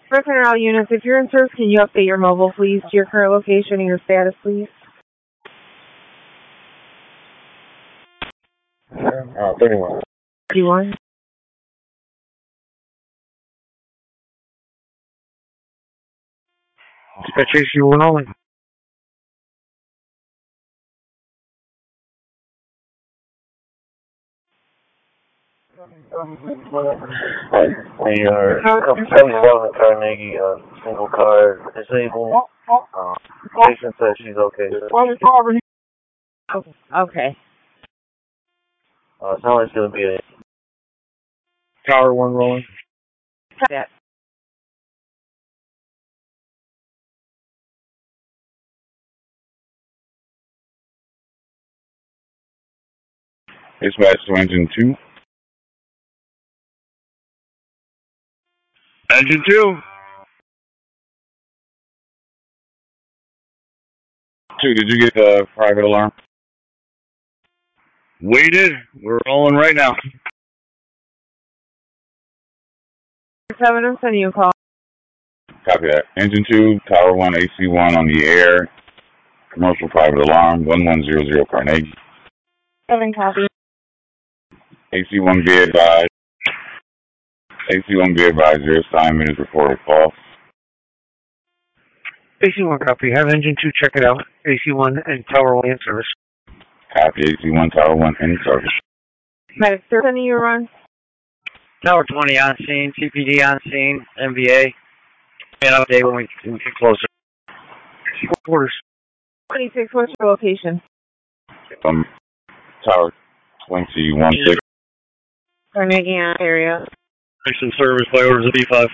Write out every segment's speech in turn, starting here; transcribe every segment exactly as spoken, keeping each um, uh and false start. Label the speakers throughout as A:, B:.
A: Resident all units, if you're in service, can you update your mobile, please, to your current location and your status, please?
B: Uh, thirty-one.
A: thirty-one.
B: Dispatch A C one only.
C: We are seventy-one Carnegie, uh, single car, disabled. Uh, patient says she's okay.
A: Okay.
C: Uh, it's not like it's going to be a...
B: Tower one rolling.
A: That.
B: Dispatch to engine two. Engine two. Two, did you get the private alarm? Waited. We're rolling right now.
A: Seven, I'm sending you a call.
B: Copy that. Engine two, Tower one, A C one on the air. Commercial private alarm, one one zero zero Carnegie.
A: Seven, copy.
B: A C one be advised. A C one be advised, your assignment is reported false.
D: A C one copy. Have engine two check it out. A C one and Tower one in service.
B: Copy. A C one, Tower one in service.
A: Medic, sir, sending you a run.
D: Tower twenty on scene. C P D on scene. M V A. And update when we, when we get closer. Quarters.
A: twenty-six, what's your location?
B: Um, Tower twenty-one six.
A: Carnegie area.
D: Station service by orders of B five.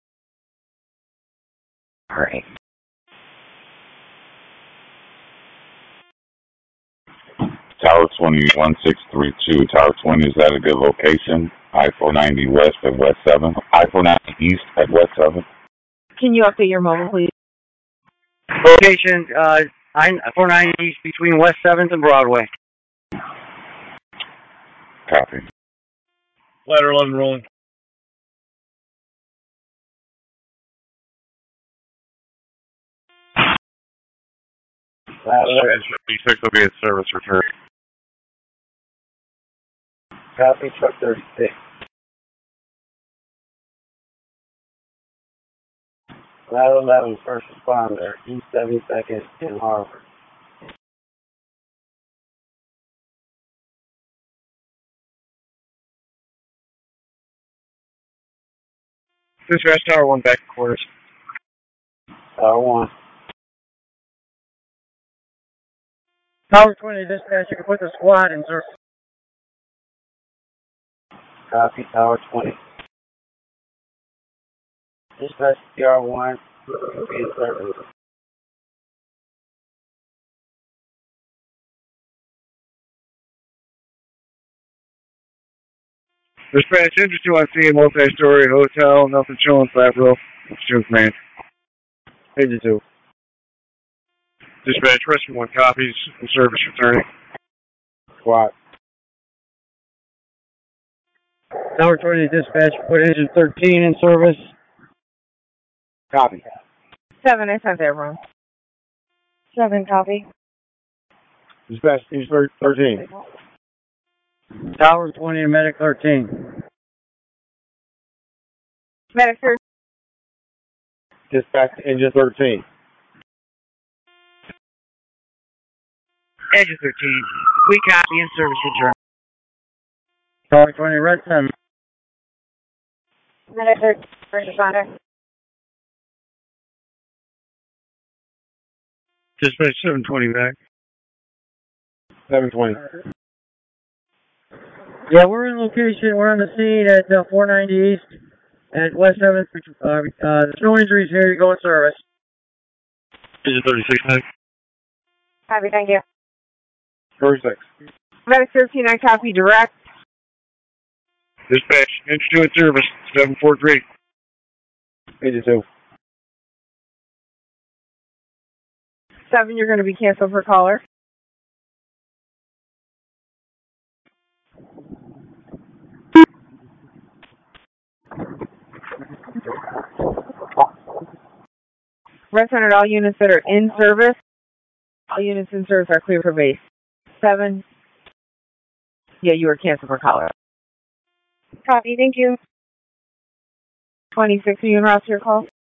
A: Alright.
B: Tower twenty-one six three two. Tower twenty, is that a good location? I four ninety west at West seven. I four ninety east at West seven.
A: Can you update your mobile, please?
D: Location, uh, four ninety east between West seventh and Broadway.
B: Copy.
D: Ladder eleven rolling.
B: thirty-six will be at service return.
C: Copy, truck thirty-six. Ladder eleven, first responder, East seventy-second in Harvard.
D: Dispatch Tower one back to quarters.
C: Tower one.
D: Tower twenty dispatch, you can put the squad in service.
C: Copy, Tower twenty. Dispatch T R one, be in service.
B: Dispatch, engine two on scene, multi-story hotel, nothing showing flat roof. June command.
D: Engine two.
B: Dispatch, rescue one copies, in service returning.
D: Squad. Tower twenty dispatch, put engine thirteen in service.
B: Copy.
A: Seven, I sent that wrong. Seven, copy.
B: Dispatch, East thirteen.
D: Tower twenty and medic thirteen.
A: Medic, sir.
B: Dispatch, engine thirteen.
D: Engine thirteen. We copy in service return. Tower twenty, red seven.
A: Medic, sir. First responder.
D: Dispatch seven twenty back.
B: seven twenty.
D: Yeah, we're in location. We're on the scene at uh, four ninety east at West seventh. Uh, uh, there's no injuries here. You go in service.
B: Engine thirty-six, medic.
A: Copy, thank you.
B: thirty-six.
A: Medic thirteen, I copy direct.
B: Dispatch, engine two in service, seven four three. Engine two.
A: Seven, you're going to be canceled for caller. Red Center, all units that are in service, all units in service are clear for base. Seven. Yeah, you were canceled for Colorado.
E: Copy, thank you.
A: twenty-six, are you en route to your call?